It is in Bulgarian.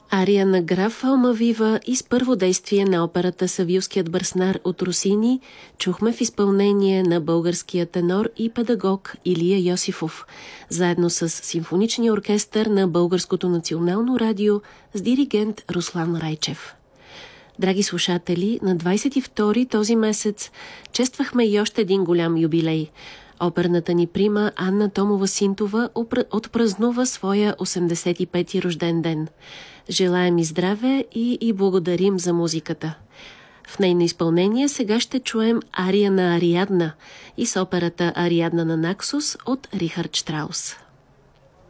Ария на граф Алмавива и с първо действие на операта «Савилският бърснар» от Росини чухме в изпълнение на българския тенор и педагог Илия Йосифов, заедно с симфоничния оркестър на Българското национално радио с диригент Руслан Райчев. Драги слушатели, на 22-ри този месец чествахме и още един голям юбилей. Оперната ни прима Анна Томова-Синтова отпразнува своя 85-ти рожден ден. Желаем и здраве и благодарим за музиката. В нейно изпълнение сега ще чуем ария на Ариадна и с операта Ариадна на Наксус от Рихард Штраус.